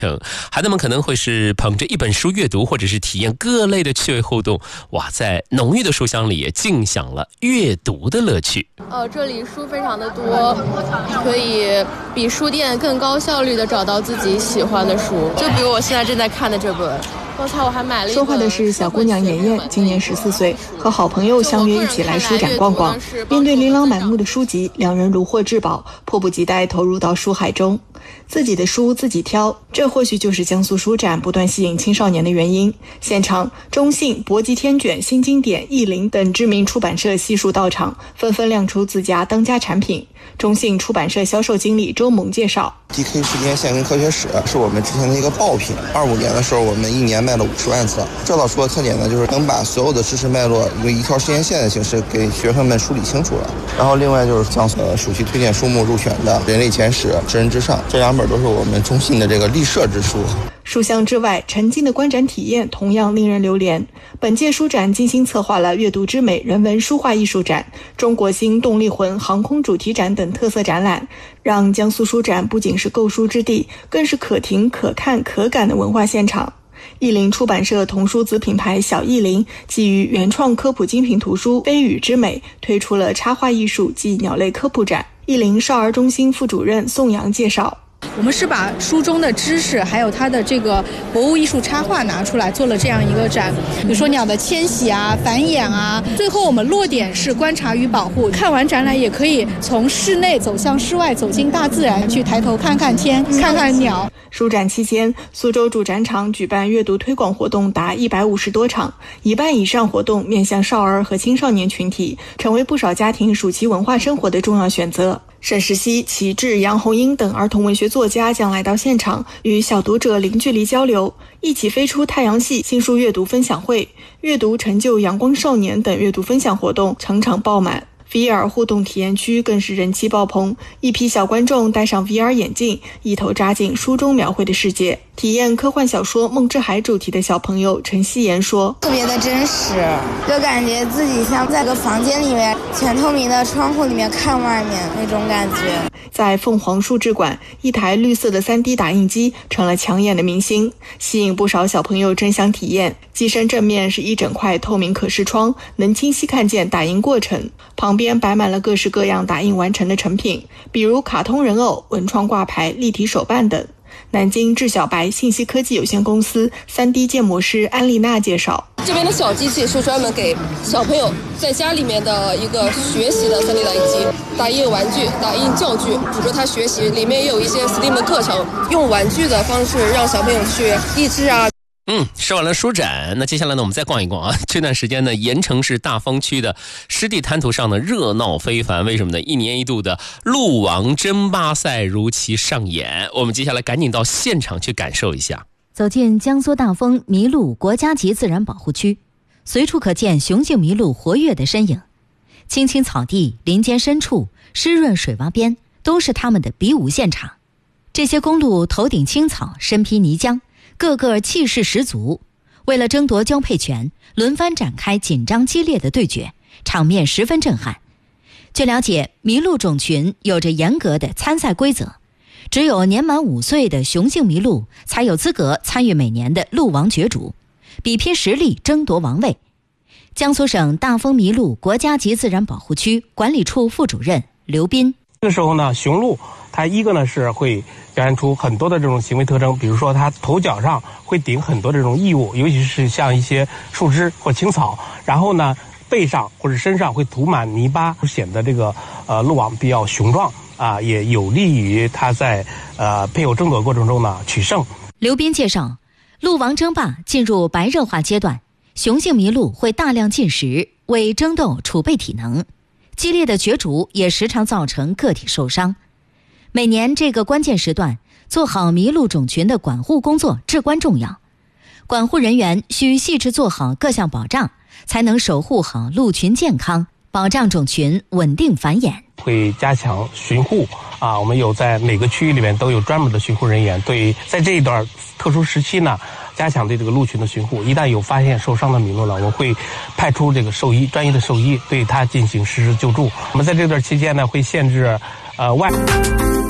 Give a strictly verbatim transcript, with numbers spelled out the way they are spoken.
孩子们可能会是捧着一本书阅读，或者是体验各类的趣味互动。哇，在浓郁的书香里也尽享了阅读的乐趣。 呃，这里书非常的多，可以比书店更高效率的找到自己喜欢的书。就比如我现在正在看的这本，刚才我还买了一本。 说话的是小姑娘妍妍，今年十四岁，和好朋友相约一起来书展逛逛。面对琳琅满目的书籍，两人如获至宝，迫不及待投入到书海中。自己的书自己挑，这或许就是江苏书展不断吸引青少年的原因。现场，中信、博济天卷、新经典、译林等知名出版社悉数到场，纷纷亮出自家当家产品。中信出版社销售经理周萌介绍 ，D K 时间线跟科学史是我们之前的一个爆品。二五年的时候，我们一年卖了五十万册。这套书的特点呢，就是能把所有的知识脉络用一条时间线的形式给学生们梳理清楚了。然后另外就是像呃暑期推荐书目入选的《人类简史》《知人之上》，这两本都是我们中信的这个立社之书。 书香之外，沉浸的观展体验同样令人流连。本届书展精心策划了阅读之美人文书画艺术展、中国新动力魂航空主题展等特色展览，让江苏书展不仅是购书之地，更是可听可看可感的文化现场。译林出版社童书子品牌小译林基于原创科普精品图书《飞羽之美》，推出了插画艺术及鸟类科普展。译林少儿中心副主任宋阳介绍， 我们是把书中的知识还有它的这个博物艺术插画拿出来做了这样一个展，比如说鸟的迁徙啊、繁衍啊，最后我们落点是观察与保护。看完展览也可以从室内走向室外，走进大自然，去抬头看看天，看看鸟。 书展期间，苏州主展场举办阅读推广活动达一百五十多场，一半以上活动面向少儿和青少年群体，成为不少家庭暑期文化生活的重要选择。沈石溪、齐志、杨红英等儿童文学作家将来到现场，与小读者零距离交流，一起飞出太阳系新书阅读分享会、阅读成就阳光少年等阅读分享活动场场爆满。V R 互动体验区更是人气爆棚，一批小观众戴上 V R 眼镜，一头扎进书中描绘的世界。体验科幻小说《梦之海》主题的小朋友陈希言说， 特别的真实，就感觉自己像在个房间里面，全透明的窗户里面看外面那种感觉。 在凤凰数志馆，一台绿色的 三 D 打印机成了抢眼的明星，吸引不少小朋友争相体验。机身正面是一整块透明可视窗，能清晰看见打印过程，旁边摆满了各式各样打印完成的成品，比如卡通人偶、文创挂牌、立体手办等。南京智小白信息科技有限公司 三 D 建模师安丽娜介绍， 这边的小机器是专门给小朋友在家里面的一个学习的 三 D 打印机，打印玩具、打印教具，辅助他学习。里面也有一些 S T E A M 的课程，用玩具的方式让小朋友去益智啊。 嗯，说完了书展，那接下来呢，我们再逛一逛啊。这段时间呢，盐城市大风区的湿地滩涂上呢热闹非凡，为什么呢？一年一度的鹿王争霸赛如期上演。我们接下来赶紧到现场去感受一下。 走进江苏大丰麋鹿国家级自然保护区，随处可见雄性麋鹿活跃的身影。青青草地、林间深处、湿润水洼边，都是它们的比武现场。这些公鹿头顶青草，身披泥浆，个个气势十足，为了争夺交配权，轮番展开紧张激烈的对决，场面十分震撼。据了解，麋鹿种群有着严格的参赛规则，只有年满五岁的雄性麋鹿才有资格参与每年的鹿王角逐，比拼实力争夺王位。江苏省大丰麋鹿国家级自然保护区管理处副主任刘斌， 这个时候呢，雄鹿它一个呢是会表现出很多的这种行为特征，比如说它头角上会顶很多这种异物，尤其是像一些树枝或青草，然后呢背上或者身上会涂满泥巴，显得这个呃鹿王比较雄壮啊，也有利于它在呃配偶争夺过程中呢取胜。 刘斌介绍，鹿王争霸进入白热化阶段，雄性麋鹿会大量进食，为争斗储备体能。激烈的角逐也时常造成个体受伤。每年这个关键时段，做好麋鹿种群的管护工作至关重要。管护人员需细致做好各项保障，才能守护好鹿群健康，保障种群稳定繁衍。 会加强巡护啊，我们有在每个区域里面都有专门的巡护人员，对在这一段特殊时期呢，加强对这个鹿群的巡护。一旦有发现受伤的麋鹿了，我们会派出这个兽医，专业的兽医对它进行实时救助。我们在这段期间呢，会限制呃外。